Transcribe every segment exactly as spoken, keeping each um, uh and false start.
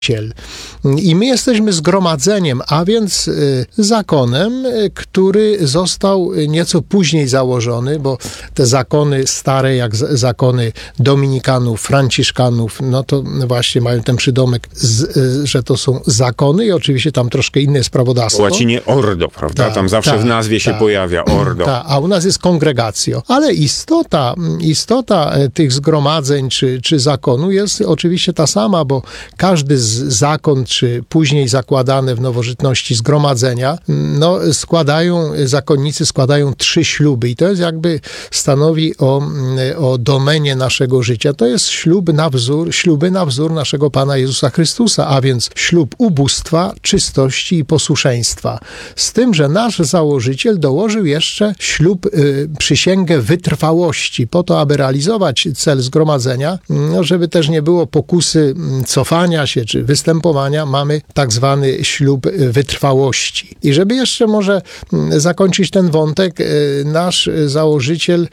I my jesteśmy zgromadzeniem, a więc y, zakonem, y, który został nieco później założony, bo te zakony stare, jak z, zakony dominikanów, franciszkanów, no to właśnie mają ten przydomek, z, y, że to są zakony i oczywiście tam troszkę inne jest prawodawstwo. Po łacinie ordo, prawda? Ta, tam zawsze ta, w nazwie się ta, pojawia ordo. Ta, a u nas jest congregatio. Ale istota, istota tych zgromadzeń czy, czy zakonu jest oczywiście ta sama, bo każdy z zakon, czy później zakładane w nowożytności zgromadzenia, no składają, zakonnicy składają trzy śluby i to jest jakby stanowi o, o domenie naszego życia. To jest ślub na wzór, śluby na wzór naszego Pana Jezusa Chrystusa, a więc ślub ubóstwa, czystości i posłuszeństwa. Z tym, że nasz założyciel dołożył jeszcze ślub, y, przysięgę wytrwałości, po to, aby realizować cel zgromadzenia, no, żeby też nie było pokusy cofania się, czy występowania, mamy tak zwany ślub wytrwałości. I żeby jeszcze może zakończyć ten wątek, nasz założyciel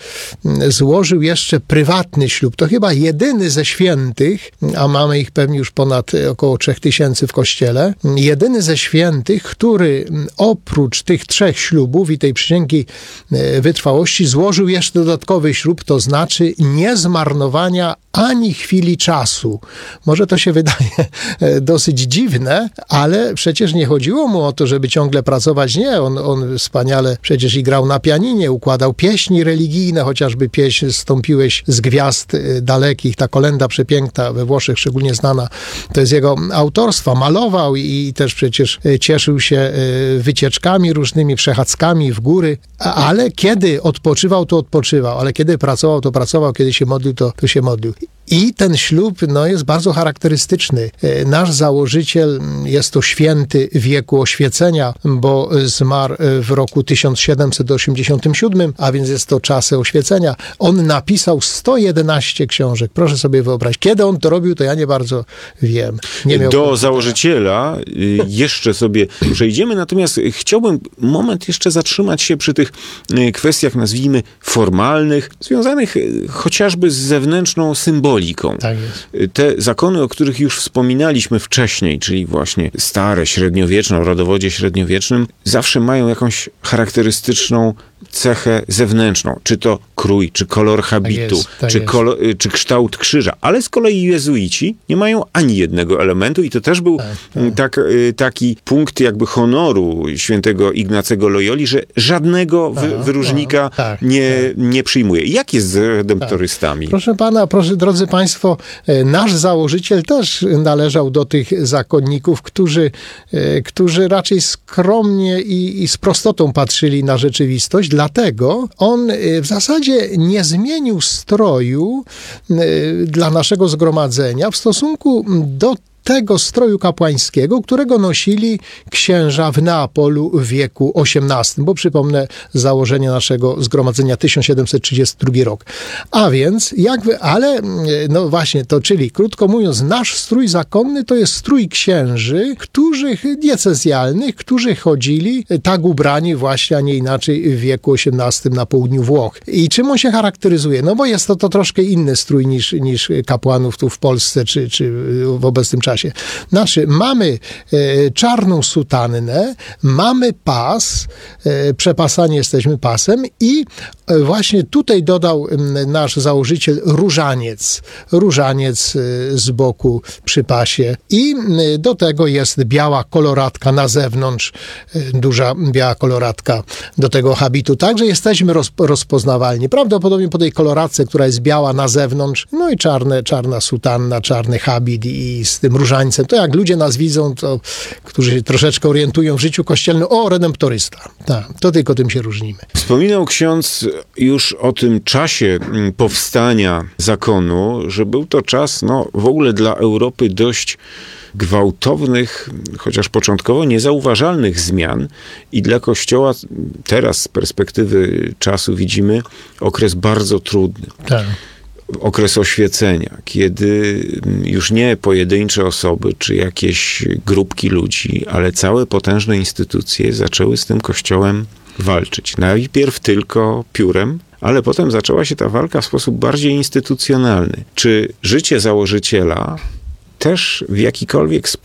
złożył jeszcze prywatny ślub. To chyba jedyny ze świętych, a mamy ich pewnie już ponad około trzech tysięcy w kościele, jedyny ze świętych, który oprócz tych trzech ślubów i tej przysięgi wytrwałości złożył jeszcze dodatkowy ślub, to znaczy niezmarnowania ani chwili czasu. Może to się wydaje dosyć dziwne, ale przecież nie chodziło mu o to, żeby ciągle pracować. Nie, on, on wspaniale przecież i grał na pianinie, układał pieśni religijne, chociażby pieśń Zstąpiłeś z gwiazd dalekich, ta kolenda przepiękna, we Włoszech szczególnie znana, to jest jego autorstwa. Malował i też przecież cieszył się wycieczkami różnymi, przechadzkami w góry, ale kiedy odpoczywał, to odpoczywał, ale kiedy pracował, to pracował, kiedy się modlił, to, to się modlił. I ten ślub no, jest bardzo charakterystyczny. Nasz założyciel jest to święty wieku oświecenia, bo zmarł w roku tysiąc siedemset osiemdziesiątym siódmym, a więc jest to czasy oświecenia. On napisał sto jedenaście książek. Proszę sobie wyobrazić. Kiedy on to robił, to ja nie bardzo wiem. Nie miał Do komputera. założyciela jeszcze sobie przejdziemy, natomiast chciałbym moment jeszcze zatrzymać się przy tych kwestiach, nazwijmy, formalnych, związanych chociażby z zewnętrzną symboliką. Tak jest. Te zakony, o których już wspominaliśmy wcześniej, czyli właśnie stare, średniowieczne, o rodowodzie średniowiecznym, zawsze mają jakąś charakterystyczną cechę zewnętrzną. Czy to krój, czy kolor habitu, tak jest, tak czy, jest. kolor, czy kształt krzyża. Ale z kolei jezuici nie mają ani jednego elementu i to też był tak, tak. Tak, taki punkt jakby honoru świętego Ignacego Loyoli, że żadnego wy, Aha, wyróżnika no, tak, nie, tak. nie przyjmuje. Jak jest z redemptorystami? Tak. Proszę pana, proszę, drodzy państwo, nasz założyciel też należał do tych zakonników, którzy, którzy raczej skromnie i, i z prostotą patrzyli na rzeczywistość. Dlatego on w zasadzie nie zmienił stroju dla naszego zgromadzenia w stosunku do tego stroju kapłańskiego, którego nosili księża w Neapolu w wieku osiemnastym, bo przypomnę założenie naszego zgromadzenia tysiąc siedemset trzydziesty drugi rok. A więc, jakby, ale no właśnie to, czyli krótko mówiąc, nasz strój zakonny to jest strój księży, którzy, diecezjalnych, którzy chodzili tak ubrani właśnie, a nie inaczej w wieku osiemnastym na południu Włoch. I czym on się charakteryzuje? No bo jest to, to troszkę inny strój niż, niż kapłanów tu w Polsce, czy, czy w obecnym czasie. Znaczy, mamy e, czarną sutannę, mamy pas, e, przepasani jesteśmy pasem i e, właśnie tutaj dodał m, nasz założyciel różaniec, różaniec e, z boku przy pasie i m, do tego jest biała koloratka na zewnątrz, e, duża biała koloratka do tego habitu, także jesteśmy roz, rozpoznawalni. Prawdopodobnie po tej koloratce, która jest biała na zewnątrz, no i czarne, czarna sutanna, czarny habit i z tym różańcem. To jak ludzie nas widzą, to, którzy się troszeczkę orientują w życiu kościelnym, o, redemptorysta. Tak, to tylko tym się różnimy. Wspominał ksiądz już o tym czasie powstania zakonu, że był to czas, no, w ogóle dla Europy dość gwałtownych, chociaż początkowo niezauważalnych zmian i dla Kościoła teraz z perspektywy czasu widzimy okres bardzo trudny. Tak. Okres oświecenia, kiedy już nie pojedyncze osoby, czy jakieś grupki ludzi, ale całe potężne instytucje zaczęły z tym Kościołem walczyć. Najpierw tylko piórem, ale potem zaczęła się ta walka w sposób bardziej instytucjonalny. Czy życie założyciela też w jakikolwiek sposób